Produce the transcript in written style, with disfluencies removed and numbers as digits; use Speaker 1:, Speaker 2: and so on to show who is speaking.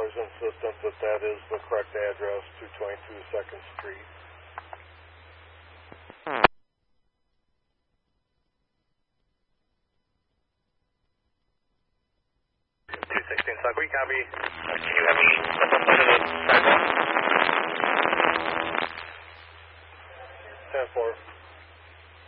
Speaker 1: always insistent that that is the correct address, 222 2nd Street.
Speaker 2: 216 South, we copy. Can you have me step up under the